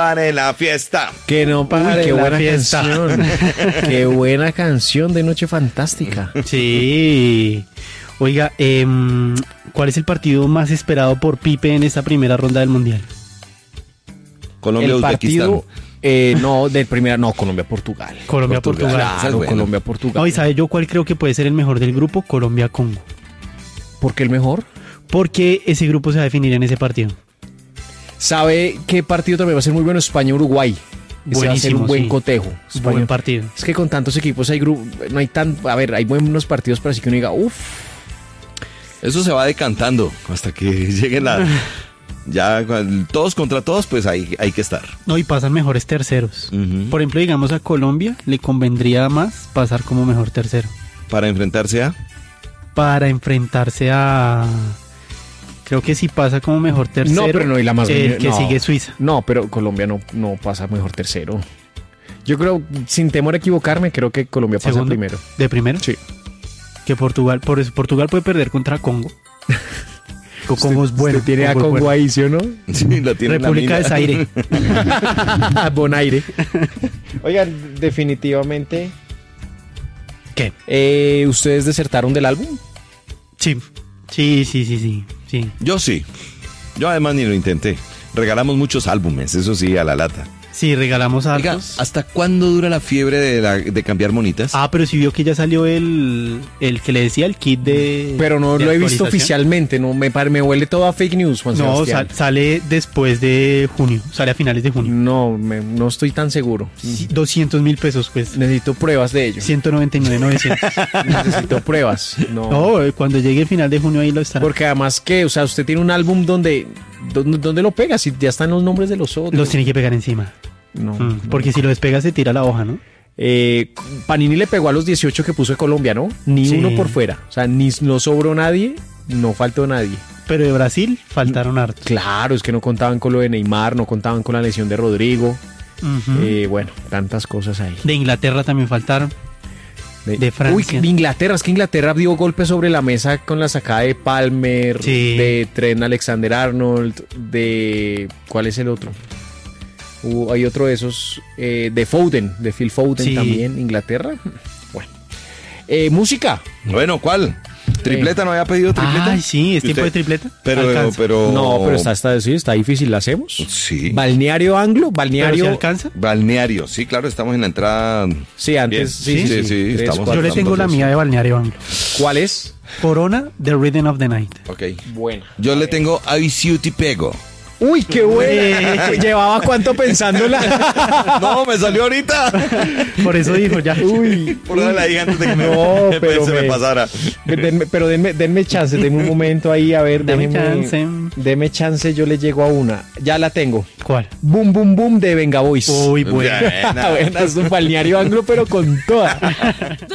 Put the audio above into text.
pare la fiesta. Que no pare qué la buena fiesta. canción. Qué buena canción de Noche Fantástica. Sí. Oiga, ¿cuál es el partido más esperado por Pipe en esta primera ronda del Mundial? Colombia, El Uzbekistán. partido, no, del primera, no, Colombia-Portugal. Colombia-Portugal. Esa es Claro, buena. Colombia-Portugal. No, ¿y sabe yo cuál creo que puede ser el mejor del grupo? Colombia-Congo. ¿Por qué el mejor? Porque ese grupo se va a definir en ese partido. ¿Sabe qué partido también va a ser muy bueno? España-Uruguay. Ese va a ser un Buenísimo, buen sí. cotejo. Buen partido. Es que con tantos equipos hay no hay tan, a ver, hay buenos partidos para así que uno diga, uff. Eso se va decantando hasta que lleguen ya todos contra todos, pues ahí hay que estar. No, y pasan mejores terceros. Ujú. Por ejemplo, digamos a Colombia le convendría más pasar como mejor tercero. Para enfrentarse a... Para enfrentarse a... Creo que si pasa como mejor tercero, No, pero no, y la más el que no. sigue Suiza. No, pero Colombia no pasa mejor tercero. Yo creo, sin temor a equivocarme, creo que Colombia pasa Segundo. primero. ¿De primero? Sí. Que Portugal, por eso Portugal puede perder contra Congo. Congo es bueno. Usted tiene a Congo es Congo bueno. ahí, ¿sí o no? Sí, la tiene en la República de mina. Zaire. Bonaire. Oigan, definitivamente. ¿Qué? ¿Ustedes desertaron del álbum? Sí. Sí. Yo sí. Yo además ni lo intenté. Regalamos muchos álbumes, eso sí, a la lata. Sí, regalamos Oiga, hartos. ¿hasta cuándo dura la fiebre de cambiar monitas? Ah, pero si vio que ya salió el que le decía el kit de... Pero no de lo he visto actualización. oficialmente. No, me huele todo a fake news, Juan No, Sebastián. sale después de junio. Sale a finales de junio. No estoy tan seguro. Sí, 200.000 pesos, pues. Necesito pruebas de ello. 199.900. Necesito pruebas. No. No, cuando llegue el final de junio ahí lo estará. Porque además que, o sea, usted tiene un álbum donde lo pega, si ya están los nombres de los otros. Los tiene que pegar encima. No. Porque si lo despega se tira la hoja, ¿no? Panini le pegó a los 18 que puso de Colombia, ¿no? Ni Sí. uno por fuera. O sea, no sobró nadie, no faltó nadie. Pero de Brasil faltaron hartos. Claro, es que no contaban con lo de Neymar, no contaban con la lesión de Rodrigo. Ujú. Bueno, tantas cosas ahí. De Inglaterra también faltaron. De Francia. Uy, Inglaterra, es que Inglaterra dio golpes sobre la mesa con la sacada de Palmer, Sí. de Trent Alexander-Arnold, de... ¿Cuál es el otro? Hay otro de esos, de Foden, de Phil Foden Sí. también, Inglaterra. Bueno. Música. Bueno, ¿cuál? ¿Tripleta? ¿No había pedido tripleta? Ay, sí, es ¿Y tiempo de usted? tripleta. Pero... No, pero está difícil, ¿la hacemos? Sí. Balneario Anglo, ¿Pero Balneario... si alcanza? Balneario, sí, claro, estamos en la entrada. Sí, antes, Bien. sí, Sí, Tres, estamos. cuatro. Yo le tengo la mía de Balneario Anglo. ¿Cuál es? Corona, The Rhythm of the Night. Ok. Buena. Yo le tengo Aviciu Te Pego. Uy, qué buena. ¿Llevaba cuánto pensándola? No, me salió ahorita. Por eso dijo ya. Uy. Por eso la dije antes de que No, pero se me pasara. Denme chance, denme un momento ahí, a ver, Dame déjeme- chance. Deme chance, yo le llego a una. Ya la tengo. ¿Cuál? Boom, boom, boom de Venga Boys. Uy, bueno. Buena. Buena, es un balneario anglo, pero con toda.